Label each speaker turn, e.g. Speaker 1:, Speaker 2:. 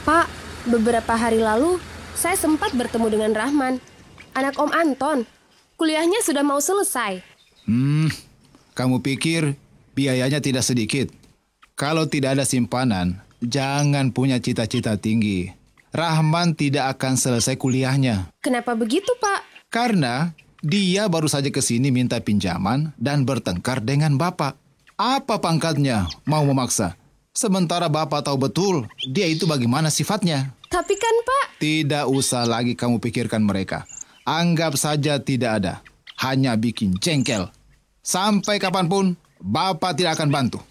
Speaker 1: Pak, beberapa hari lalu saya sempat bertemu dengan Rahman, anak Om Anton. Kuliahnya sudah mau selesai.
Speaker 2: Kamu pikir biayanya tidak sedikit? Kalau tidak ada simpanan, jangan punya cita-cita tinggi. Rahman tidak akan selesai kuliahnya.
Speaker 1: Kenapa begitu, Pak?
Speaker 2: Karena dia baru saja ke sini minta pinjaman dan bertengkar dengan Bapak. Apa pangkatnya? Mau memaksa. Sementara Bapak tahu betul dia itu bagaimana sifatnya.
Speaker 1: Tapi kan, Pak...
Speaker 2: Tidak usah lagi kamu pikirkan mereka. Anggap saja tidak ada. Hanya bikin jengkel. Sampai kapanpun, Bapak tidak akan bantu.